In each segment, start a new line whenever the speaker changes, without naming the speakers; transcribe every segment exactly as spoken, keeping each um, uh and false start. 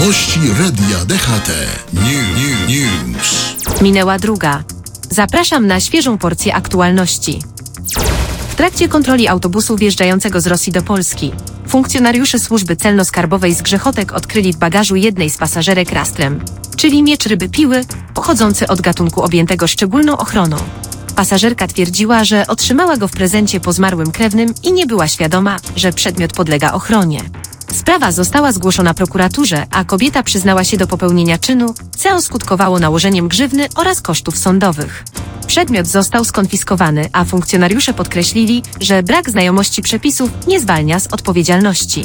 Wiadomości Radia D H T. New, new, news.
Minęła druga. Zapraszam na świeżą porcję aktualności. W trakcie kontroli autobusu wjeżdżającego z Rosji do Polski, funkcjonariusze służby celno-skarbowej z Grzechotek odkryli w bagażu jednej z pasażerek rastrem, czyli miecz ryby piły, pochodzący od gatunku objętego szczególną ochroną. Pasażerka twierdziła, że otrzymała go w prezencie po zmarłym krewnym i nie była świadoma, że przedmiot podlega ochronie. Sprawa została zgłoszona prokuraturze, a kobieta przyznała się do popełnienia czynu, co skutkowało nałożeniem grzywny oraz kosztów sądowych. Przedmiot został skonfiskowany, a funkcjonariusze podkreślili, że brak znajomości przepisów nie zwalnia z odpowiedzialności.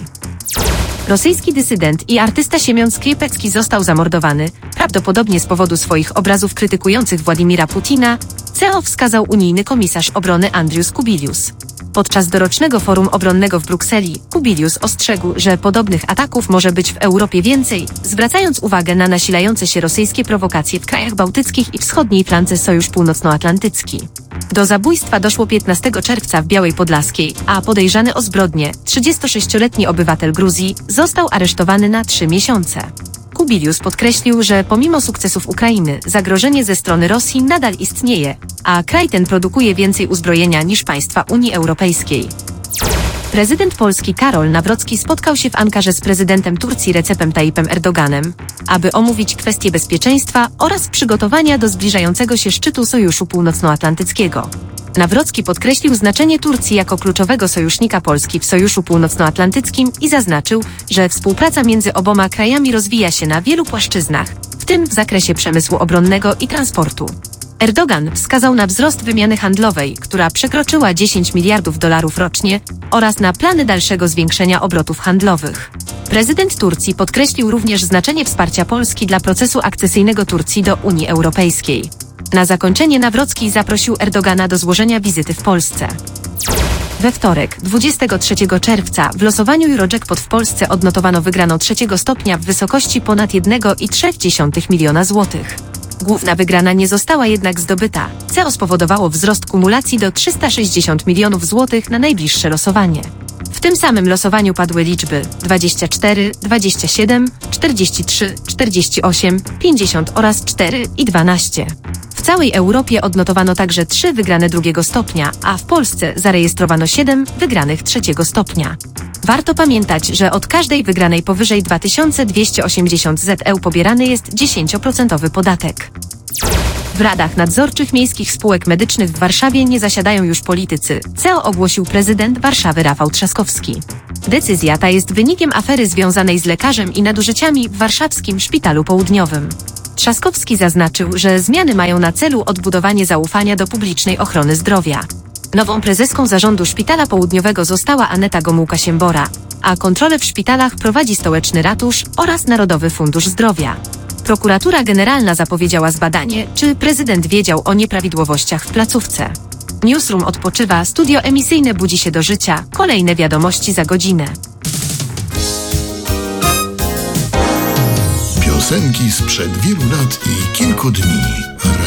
Rosyjski dysydent i artysta Siemion Skripecki został zamordowany, prawdopodobnie z powodu swoich obrazów krytykujących Władimira Putina, co wskazał unijny komisarz obrony Andrius Kubilius. Podczas dorocznego forum obronnego w Brukseli Kubilius ostrzegł, że podobnych ataków może być w Europie więcej, zwracając uwagę na nasilające się rosyjskie prowokacje w krajach bałtyckich i wschodniej flance Sojusz Północnoatlantycki. Do zabójstwa doszło piętnastego czerwca w Białej Podlaskiej, a podejrzany o zbrodnię, trzydziestosześcioletni obywatel Gruzji, został aresztowany na trzy miesiące. Kubilius podkreślił, że pomimo sukcesów Ukrainy, zagrożenie ze strony Rosji nadal istnieje, a kraj ten produkuje więcej uzbrojenia niż państwa Unii Europejskiej. Prezydent Polski Karol Nawrocki spotkał się w Ankarze z prezydentem Turcji Recepem Tayyipem Erdoganem, aby omówić kwestie bezpieczeństwa oraz przygotowania do zbliżającego się szczytu Sojuszu Północnoatlantyckiego. Nawrocki podkreślił znaczenie Turcji jako kluczowego sojusznika Polski w Sojuszu Północnoatlantyckim i zaznaczył, że współpraca między oboma krajami rozwija się na wielu płaszczyznach, w tym w zakresie przemysłu obronnego i transportu. Erdogan wskazał na wzrost wymiany handlowej, która przekroczyła dziesięć miliardów dolarów rocznie, oraz na plany dalszego zwiększenia obrotów handlowych. Prezydent Turcji podkreślił również znaczenie wsparcia Polski dla procesu akcesyjnego Turcji do Unii Europejskiej. Na zakończenie Nawrocki zaprosił Erdogana do złożenia wizyty w Polsce. We wtorek, dwudziestego trzeciego czerwca, w losowaniu Eurojackpot w Polsce odnotowano wygraną trzeciego stopnia w wysokości ponad jeden i trzy dziesiąte miliona złotych. Główna wygrana nie została jednak zdobyta, co spowodowało wzrost kumulacji do trzysta sześćdziesiąt milionów złotych na najbliższe losowanie. W tym samym losowaniu padły liczby dwadzieścia cztery, dwadzieścia siedem, czterdzieści trzy, czterdzieści osiem, pięćdziesiąt oraz cztery i dwanaście. W całej Europie odnotowano także trzy wygrane drugiego stopnia, a w Polsce zarejestrowano siedem wygranych trzeciego stopnia. Warto pamiętać, że od każdej wygranej powyżej dwa tysiące dwieście osiemdziesiąt złotych pobierany jest dziesięć procent podatek. W radach nadzorczych miejskich spółek medycznych w Warszawie nie zasiadają już politycy, co ogłosił prezydent Warszawy Rafał Trzaskowski. Decyzja ta jest wynikiem afery związanej z lekarzem i nadużyciami w warszawskim Szpitalu Południowym. Trzaskowski zaznaczył, że zmiany mają na celu odbudowanie zaufania do publicznej ochrony zdrowia. Nową prezeską zarządu Szpitala Południowego została Aneta Gomułka-Siembora, a kontrolę w szpitalach prowadzi Stołeczny Ratusz oraz Narodowy Fundusz Zdrowia. Prokuratura Generalna zapowiedziała zbadanie, czy prezydent wiedział o nieprawidłowościach w placówce. Newsroom odpoczywa, studio emisyjne budzi się do życia, kolejne wiadomości za godzinę.
Piosenki sprzed wielu lat i kilku dni.